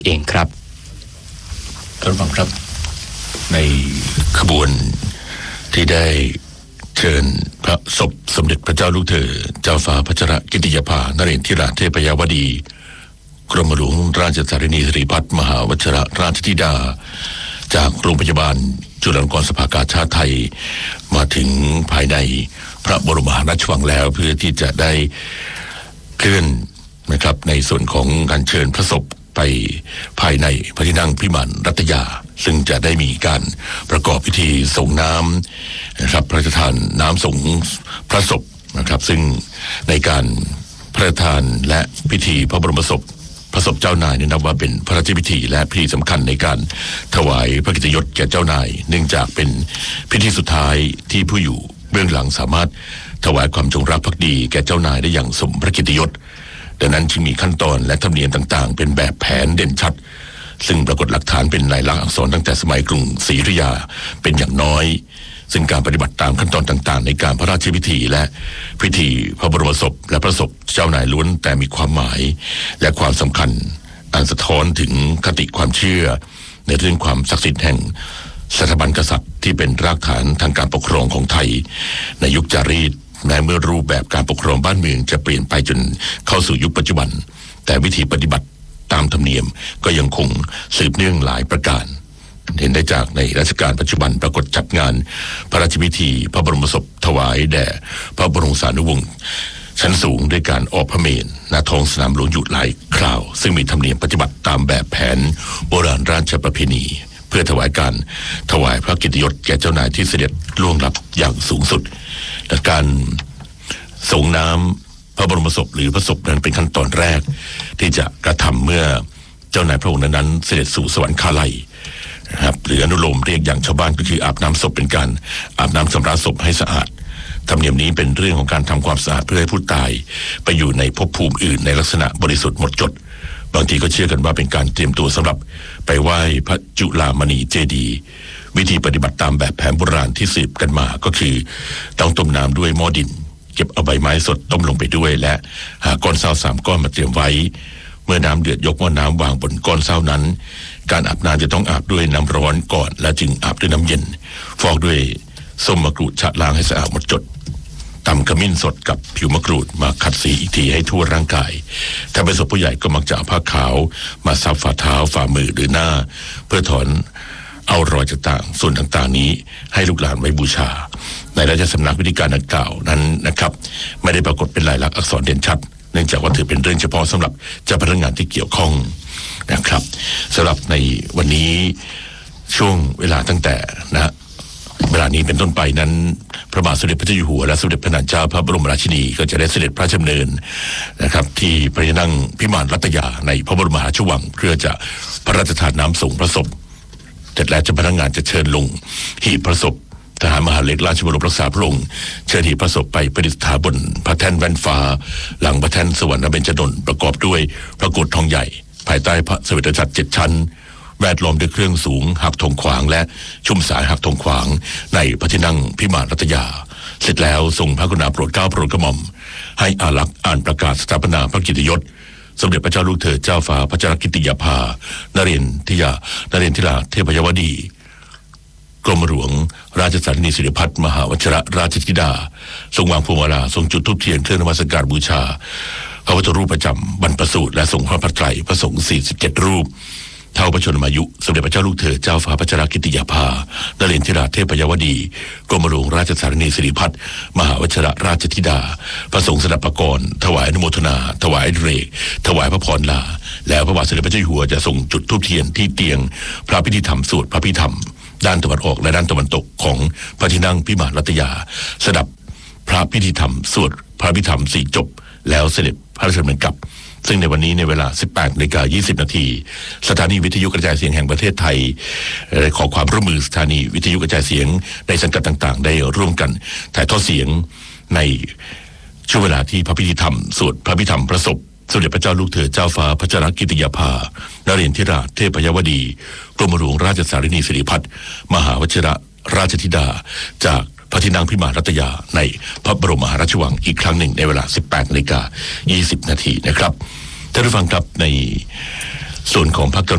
เองครับท่านผู้ฟังครับในขบวนที่ได้เชิญพระศพสมเด็จพระเจ้าลูกเธอเจ้าฟ้าพัชรกิติยาภานเรนทิราเทพยวดีกรมหลวงราชสารินีสิริพัฒน์มหาวชิรราชธิดาจากโรงพยาบาลจุฬาลงกรณ์สภากาชาติไทยมาถึงภายในพระบรมมหาราชวังแล้วเพื่อที่จะได้เคลื่อนนะครับในส่วนของการเชิญพระศพไปภายในพระที่นั่งพิมานรัตยาซึ่งจะได้มีการประกอบพิธีส่งน้ำนะครับพระราชทานน้ำส่งพระศพนะครับซึ่งในการพระราชทานและพิธีพระบรมศพพระศพเจ้านายนับว่าเป็นพระราชพิธีและพิธีสำคัญในการถวายพระเกียรติยศแก่เจ้านายเนื่องจากเป็นพิธีสุดท้ายที่ผู้อยู่เบื้องหลังสามารถถวายความจงรักภักดีแก่เจ้านายได้อย่างสมพระเกียรติยศดังนั้นจึงมีขั้นตอนและธรรมเนียมต่างๆเป็นแบบแผนเด่นชัดซึ่งปรากฏหลักฐานเป็นลายลักษณ์อักษรตั้งแต่สมัยกรุงศรีอยุธยาเป็นอย่างน้อยซึ่งการปฏิบัติตามขั้นตอนต่างๆในการพระราชพิธีและพิธีพระบรมศพและพระศพเจ้านายล้วนแต่มีความหมายและความสำคัญอันสะท้อนถึงคติความเชื่อในเรื่องความศักดิ์สิทธิ์แห่งสถาบันกษัตริย์ที่เป็นรากฐานทางการปกครองของไทยในยุคจารีตแม้เมื่อรูปแบบการปกครองบ้านเมืองจะเปลี่ยนไปจนเข้าสู่ยุคปัจจุบันแต่วิธีปฏิบัติตามธรรมเนียมก็ยังคงสืบเนื่องหลายประการเห็นได้จากในรัชกาลปัจจุบันปรากฏจัดงานพระราชพิธีพระบรมศพถวายแด่พระบรมสารีวงศ์ชั้นสูงด้วยการออกพระเมรุณท้องสนามหลวงอยู่หลายคราวซึ่งมีธรรมเนียมปฏิบัติตามแบบแผนโบราณราชประเพณีเพื่อถวายพระเกียรติยศแก่เจ้านายที่เสด็จล่วงลับอย่างสูงสุดและการส่งน้ำพระบรมศพหรือพระศพนั้นเป็นขั้นตอนแรกที่จะกระทำเมื่อเจ้านายพระองค์นั้นเสด็จสู่สวรรคาลัยนะครับหรืออนุโลมเรียกอย่างชาวบ้านก็คืออาบน้ำศพเป็นการอาบน้ำชำระศพให้สะอาดธรรมเนียมนี้เป็นเรื่องของการทำความสะอาดเพื่อให้ผู้ตายไปอยู่ในภพภูมิอื่นในลักษณะบริสุทธิ์หมดจดบางทีก็เชื่อกันว่าเป็นการเตรียมตัวสำหรับไปไหว้พระจุฬามณีเจดีย์วิธีปฏิบัติตามแบบแผนโบราณที่สืบกันมาก็คือต้องต้มน้ำด้วยหม้อดินเก็บเอาใบไม้สดต้มลงไปด้วยและหาก้อนเศร้า3ก้อนมาเตรียมไว้เมื่อน้ำเดือดยกหม้อน้ำวางบนก้อนเศร้านั้นการอาบน้ำจะต้องอาบด้วยน้ำร้อนก่อนแล้วจึงอาบด้วยน้ำเย็นฟอกด้วยส้มมะกรูดชะล้างให้สะอาดหมดจดตำขมิ้นสดกับผิวมะกรูดมาขัดสีอีกทีให้ทั่วร่างกายถ้าเป็นศพผู้ใหญ่ก็มักจะเอาผ้าขาวมาซับฝ่าเท้าฝ่ามือหรือหน้าเพื่อถอนเอารอยต่างๆส่วนต่างๆนี้ให้ลูกหลานไว้บูชาในราชสำนักวิธีการดังกล่าวนั้นนะครับไม่ได้ปรากฏเป็นลายลักษณ์อักษรเด่นชัดเนื่องจากว่าถือเป็นเรื่องเฉพาะสำหรับเจ้าพนักงานที่เกี่ยวข้องนะครับสำหรับในวันนี้ช่วงเวลาตั้งแต่เวลานี้เป็นต้นไปนั้นพระบาทสมเด็จพระเจ้าอยู่หัวและสมเด็จพระนางเจ้าพระบรมราชินีก็จะได้เสด็จพระราชดำเนินนะครับที่พระที่นั่งพิมานรัตยาในพระบรมมหาราชวังเพื่อจะพระราชทานน้ำส่งพระศพเสร็จแล้วเจ้าพนักงานจะเชิญลงหีบพระศพทหารมหาดเล็กราชบรมรักษาพระองค์เชิญหีบพระศพไปประดิษฐานบนพระแท่นแว่นฟ้าหลังพระแท่นสวรรณเบญจนนท์ประกอบด้วยพระโกฐทองใหญ่ภายใต้พระเสวตฉัตร7ชั้นแวดล้อมด้วยเครื่องสูงหักธงขวางและชุ่มสายหักธงขวางในพระที่นั่งพิมานรัตยาเสร็จแล้วทรงพระกรุณาโปรดเกล้าโปรดกระหม่อมให้อารักษ์อ่านประกาศสถาปนาพระเกียรติยศสมเด็จพระเจ้าลูกเธอเจ้าฟ้าพัชรกิติยาภานเรนทิราเทพยวดีกรมหลวงราชสารินีสิริพัฒน์มหาวชิรราชธิดาทรงวางพวงมาลาทรงจุดธูปเทียนเครื่องนมัสการบูชาพระพุทธรูปประจำบรรพสูตรและทรงพระพัตไตรพระสงฆ์47รูปเท่าพระชนมายุสมเด็จพระเจ้าลูกเธอเจ้าฟ้าพัชรกิติยาภานเรนทิราเทพยวดีกรมหลวงราชสารินีสิริพัฒน์มหาวชิรราชธิดาพระสงฆ์สดับประกรณ์ถวายอนุโมทนาถวายเรกถวายพระพรลาแล้วพระบาทสมเด็จพระเจ้าอยู่หัวจะส่งจุดธูปเทียนที่เตียงพระพิธีธรรมสวดพระพิธรรมด้านตะวันออกและด้านตะวันตกของพระที่นั่งพิมานรัตยาสดับพระพิธีธรรมสวดพระพิธรรม4จบแล้วเสด็จพระราชดำเนินกลับซึ่งในวันนี้ในเวลา 18:20 นาทีสถานีวิทยุกระจายเสียงแห่งประเทศไทยขอความร่วมมือสถานีวิทยุกระจายเสียงในสังกัดต่างๆได้ร่วมกันถ่ายทอดเสียงในช่วงเวลาที่พระพิธีธรรมสวดพระพิธรรมพระศพสมเด็จพระเจ้าลูกเธอเจ้าฟ้าพัชรกิติยาภานเรนทิราเทพยวดีกรมหลวงราชสารินีสิริพัฒน์มหาวชิรราชธิดาจากพระที่นั่งพิมานรัตยาในพระบรมมหาราชวังอีกครั้งหนึ่งในเวลา 18:20 นาทีนะครับท่านผู้ฟังครับในส่วนของภาค